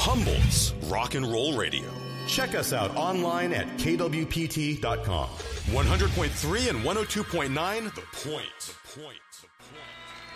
Humboldt's Rock and Roll Radio. Check us out online at kwpt.com. 100.3 and 102.9 The Point.